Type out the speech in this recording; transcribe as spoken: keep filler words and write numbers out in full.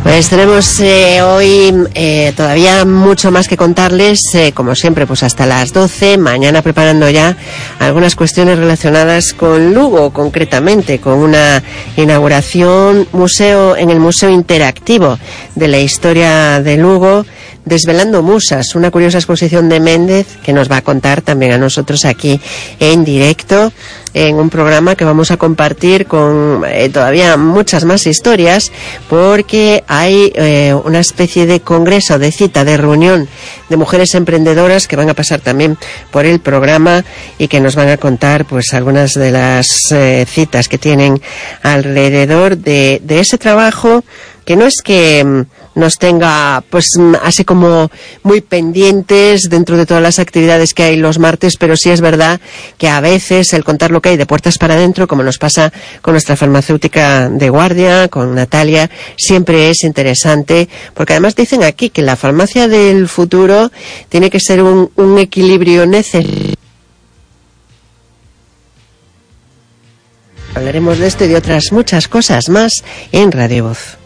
Pues tenemos eh, hoy eh, todavía mucho más que contarles, eh, como siempre, pues hasta las doce, mañana preparando ya algunas cuestiones relacionadas con Lugo, concretamente, con una inauguración museo en el Museo Interactivo de la Historia de Lugo, Desvelando Musas, una curiosa exposición de Méndez que nos va a contar también a nosotros aquí en directo, en un programa que vamos a compartir con eh, todavía muchas más historias, porque hay eh, una especie de congreso, de cita, de reunión de mujeres emprendedoras que van a pasar también por el programa y que nos van a contar pues algunas de las eh, citas que tienen alrededor de, de ese trabajo, que no es que nos tenga pues así como muy pendientes dentro de todas las actividades que hay los martes, pero sí es verdad que a veces el contar lo que hay de puertas para adentro, como nos pasa con nuestra farmacéutica de guardia, con Natalia, siempre es interesante, porque además dicen aquí que la farmacia del futuro tiene que ser un, un equilibrio necesario. Hablaremos de esto y de otras muchas cosas más en Radio Voz.